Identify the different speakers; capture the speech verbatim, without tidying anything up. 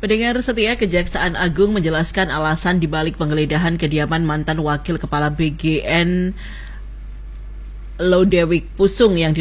Speaker 1: Pendengar setia, Kejaksaan Agung menjelaskan alasan dibalik penggeledahan kediaman mantan Wakil Kepala B G N Lodewijk Pusung yang